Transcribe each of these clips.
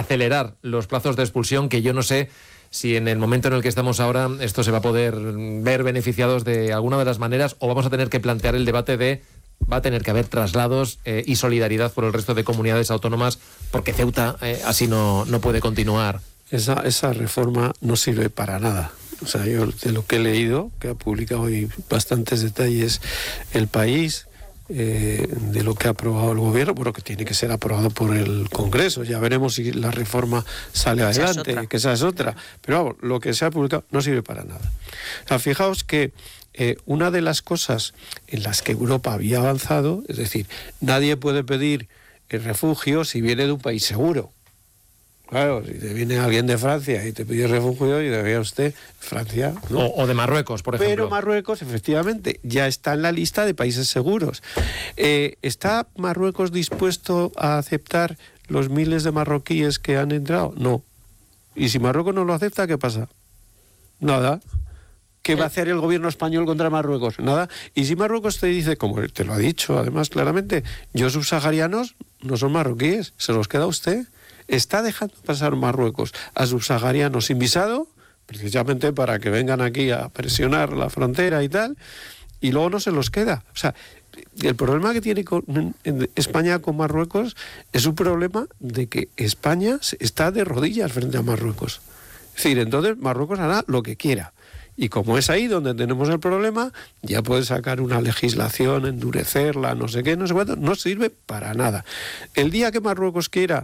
acelerar los plazos de expulsión, que yo no sé si en el momento en el que estamos ahora esto se va a poder ver beneficiados de alguna de las maneras, o vamos a tener que plantear el debate de va a tener que haber traslados y solidaridad por el resto de comunidades autónomas, porque Ceuta así no puede continuar. Esa reforma no sirve para nada. O sea, yo de lo que he leído, que ha publicado hoy bastantes detalles El País, de lo que ha aprobado el gobierno, bueno, que tiene que ser aprobado por el Congreso. Ya veremos si la reforma sale adelante, que esa es otra. Pero vamos, lo que se ha publicado no sirve para nada. O sea, fijaos que una de las cosas en las que Europa había avanzado, es decir, nadie puede pedir refugio si viene de un país seguro. Claro, si te viene alguien de Francia y te pide refugio, y debería usted, Francia, ¿no? O de Marruecos, por ejemplo. Pero Marruecos, efectivamente, ya está en la lista de países seguros. ¿Está Marruecos dispuesto a aceptar los miles de marroquíes que han entrado? No. Y si Marruecos no lo acepta, ¿qué pasa? Nada. ¿Qué va a hacer el gobierno español contra Marruecos? Nada. Y si Marruecos te dice, como te lo ha dicho además claramente, yo subsaharianos no son marroquíes, se los queda usted. Está dejando pasar Marruecos a subsaharianos sin visado, precisamente para que vengan aquí a presionar la frontera y tal, y luego no se los queda. O sea, el problema que tiene España con Marruecos es un problema de que España está de rodillas frente a Marruecos. Es decir, entonces Marruecos hará lo que quiera. Y como es ahí donde tenemos el problema, ya puede sacar una legislación, endurecerla, no sé qué, no sé cuánto, no sirve para nada. El día que Marruecos quiera,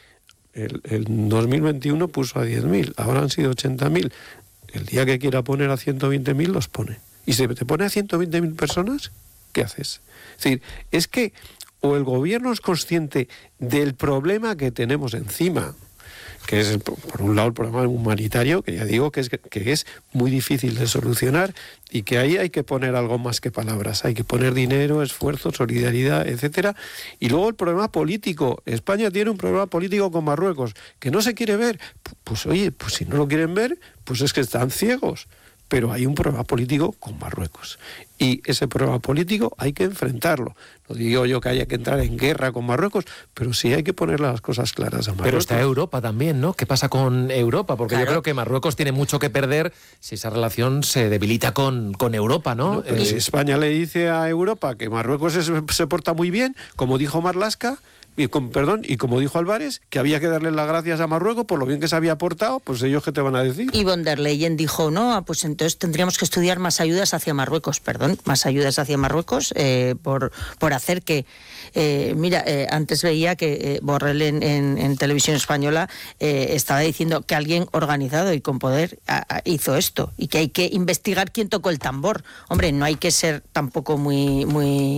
el 2021 puso a 10.000, ahora han sido 80.000. El día que quiera poner a 120.000 los pone. Y si te pone a 120.000 personas, ¿qué haces? Es decir, es que o el gobierno es consciente del problema que tenemos encima, que es, por un lado, el problema humanitario, que ya digo que es muy difícil de solucionar, y que ahí hay que poner algo más que palabras, hay que poner dinero, esfuerzo, solidaridad, etcétera. Y luego el problema político. España tiene un problema político con Marruecos, que no se quiere ver. Pues oye, pues si no lo quieren ver, pues es que están ciegos. Pero hay un problema político con Marruecos. Y ese problema político hay que enfrentarlo. No digo yo que haya que entrar en guerra con Marruecos, pero sí hay que poner las cosas claras a Marruecos. Pero está Europa también, ¿no? ¿Qué pasa con Europa? Porque claro, yo creo que Marruecos tiene mucho que perder si esa relación se debilita con Europa, ¿no? Pero si España le dice a Europa que Marruecos se porta muy bien, como dijo Marlaska, y como dijo Álvarez, que había que darle las gracias a Marruecos por lo bien que se había portado, pues ellos ¿qué te van a decir? Y von der Leyen dijo, no, pues entonces tendríamos que estudiar más ayudas hacia Marruecos, más ayudas hacia Marruecos por hacer que... antes veía que Borrell en televisión española estaba diciendo que alguien organizado y con poder hizo esto, y que hay que investigar quién tocó el tambor. Hombre, no hay que ser tampoco muy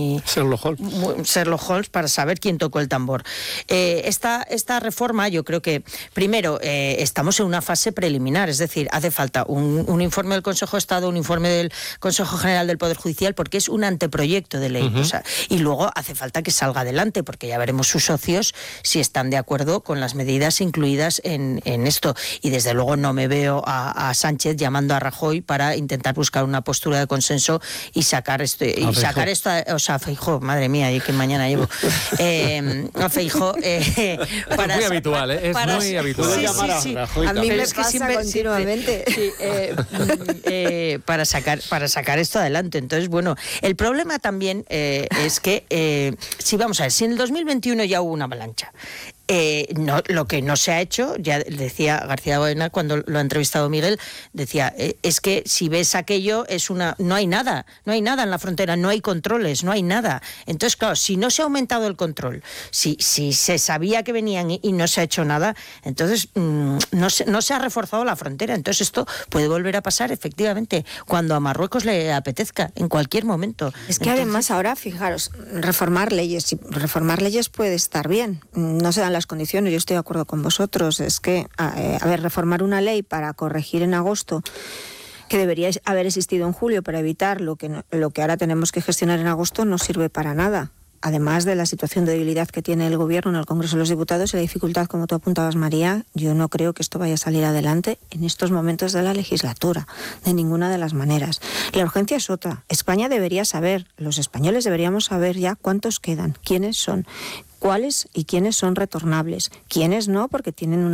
Sherlock Holmes para saber quién tocó el tambor. Esta reforma, yo creo que primero estamos en una fase preliminar, es decir, hace falta un informe del Consejo de Estado, un informe del Consejo General del Poder Judicial, porque es un anteproyecto de ley. O sea, y luego hace falta que salga adelante, porque ya veremos sus socios si están de acuerdo con las medidas incluidas en esto. Y desde luego no me veo a Sánchez llamando a Rajoy para intentar buscar una postura de consenso y sacar esto, o sea, Feijóo, madre mía, y que mañana llevo a Feijóo para, es muy habitual, es muy habitual. Sí. A mí me pasa continuamente. Para sacar esto adelante. Entonces, bueno, el problema también es que vamos a ver, si en el 2021 ya hubo una avalancha, lo que no se ha hecho, ya decía García Boena cuando lo ha entrevistado Miguel, decía, es que si ves aquello, no hay nada en la frontera, no hay controles, no hay nada. Entonces, claro, si no se ha aumentado el control, si se sabía que venían y no se ha hecho nada, entonces no se ha reforzado la frontera. Entonces esto puede volver a pasar, efectivamente, cuando a Marruecos le apetezca, en cualquier momento. Es que además ahora, fijaros, reformar leyes puede estar bien, no se dan las condiciones, yo estoy de acuerdo con vosotros, es que, reformar una ley para corregir en agosto, que debería haber existido en julio para evitar lo que ahora tenemos que gestionar en agosto, no sirve para nada. Además de la situación de debilidad que tiene el Gobierno en el Congreso de los Diputados y la dificultad, como tú apuntabas, María, yo no creo que esto vaya a salir adelante en estos momentos de la legislatura, de ninguna de las maneras. La urgencia es otra. España debería saber, los españoles deberíamos saber ya cuántos quedan, quiénes son, cuáles y quiénes son retornables, quiénes no, porque tienen una